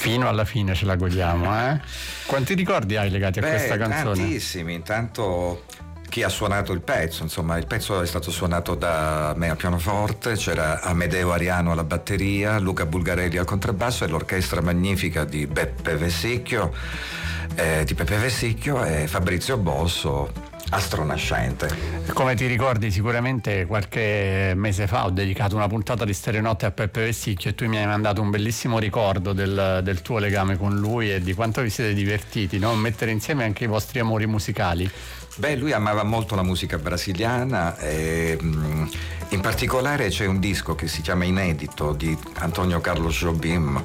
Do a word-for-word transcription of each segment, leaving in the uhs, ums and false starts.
Fino alla fine ce la godiamo, eh? Quanti ricordi hai legati a Beh, questa canzone? Tantissimi. Intanto chi ha suonato il pezzo, insomma, il pezzo è stato suonato da me al pianoforte, c'era Amedeo Ariano alla batteria, Luca Bulgarelli al contrabbasso e l'orchestra magnifica di Beppe Vessicchio, eh, di Peppe Vessicchio e Fabrizio Bosso, astronascente. Come ti ricordi, sicuramente qualche mese fa ho dedicato una puntata di Stereonotte a Peppe Vessicchio e tu mi hai mandato un bellissimo ricordo del, del tuo legame con lui e di quanto vi siete divertiti, no? Mettere insieme anche i vostri amori musicali. Beh, lui amava molto la musica brasiliana e mh, in particolare c'è un disco che si chiama Inedito di Antonio Carlos Jobim.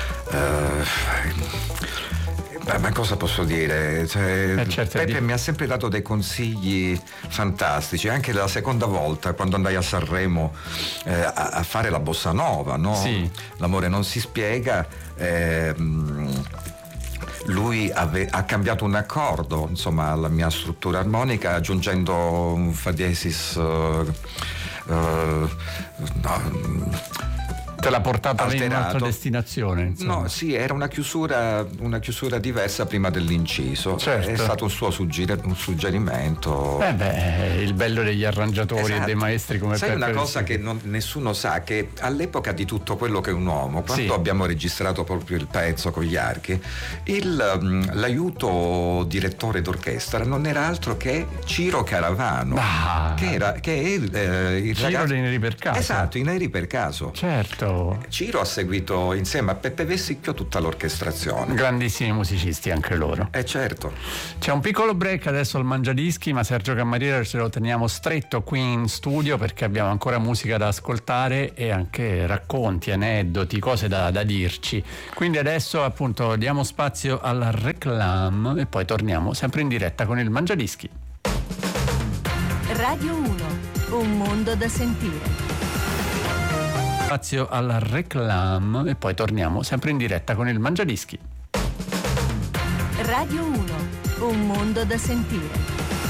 Uh, Ma cosa posso dire? Cioè, eh certo, Peppe di... mi ha sempre dato dei consigli fantastici, anche la seconda volta quando andai a Sanremo eh, a, a fare la bossa nova, no? Sì. L'amore non si spiega. Eh, lui ave, ha cambiato un accordo, insomma, alla mia struttura armonica, aggiungendo un fa diesis. Uh, uh, no, Te l'ha portata in un'altra destinazione, insomma. No, sì, era una chiusura, una chiusura diversa prima dell'inciso. Certo. È stato un suo sugger- un suggerimento. Eh beh, il bello degli arrangiatori Esatto. e dei maestri come Sai Peppe una cosa Vessicchio. che non, nessuno sa, che all'epoca di Tutto quello che è un uomo, quando Sì. abbiamo registrato proprio il pezzo con gli archi, il, um, l'aiuto direttore d'orchestra non era altro che Ciro Caravano, Ah. che era che è il, eh, il Ciro ragazzo... dei Neri per caso. Esatto, i Neri per caso. Certo. Ciro ha seguito insieme a Peppe Vessicchio tutta l'orchestrazione. Grandissimi musicisti anche loro. Eh certo. C'è un piccolo break adesso al Mangiadischi, ma Sergio Cammarriera ce lo teniamo stretto qui in studio perché abbiamo ancora musica da ascoltare e anche racconti, aneddoti, cose da, da dirci. Quindi adesso appunto diamo spazio alla reclame e poi torniamo sempre in diretta con il Mangiadischi. Radio uno, un mondo da sentire. Spazio alla reclame e poi torniamo sempre in diretta con il Mangiadischi. Radio uno, un mondo da sentire.